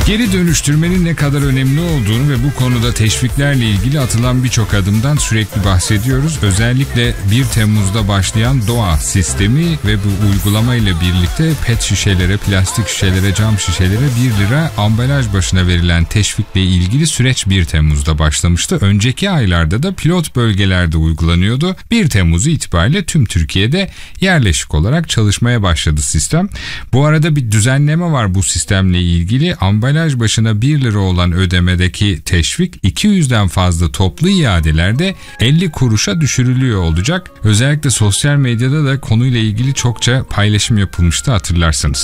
Geri dönüştürmenin ne kadar önemli olduğunu ve bu konuda teşviklerle ilgili atılan birçok adımdan sürekli bahsediyoruz. Özellikle 1 Temmuz'da başlayan Doğa sistemi ve bu uygulama ile birlikte pet şişelere, plastik şişelere, cam şişelere 1 lira ambalaj başına verilen teşvikle ilgili süreç 1 Temmuz'da başlamıştı. Önceki aylarda da pilot bölgelerde uygulanıyordu. 1 Temmuz itibariyle tüm Türkiye'de yerleşik olarak çalışmaya başladı sistem. Bu arada bir düzenleme var bu sistemle ilgili. Ambalaj başına 1 lira olan ödemedeki teşvik 200'den fazla toplu iadelerde 50 kuruşa düşürülüyor olacak. Özellikle sosyal medyada da konuyla ilgili çokça paylaşım yapılmıştı, hatırlarsanız.